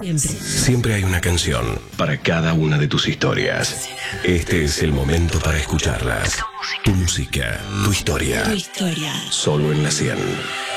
Siempre hay una canción para cada una de tus historias. Este es el momento para escucharlas. Tu música, tu historia. Tu historia. Solo en la 100.